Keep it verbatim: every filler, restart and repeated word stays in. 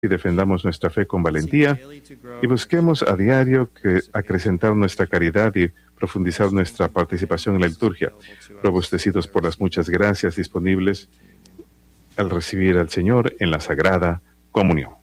y defendamos nuestra fe con valentía y busquemos a diario que acrecentar nuestra caridad y profundizar nuestra participación en la liturgia, robustecidos por las muchas gracias disponibles al recibir al Señor en la Sagrada Comunión.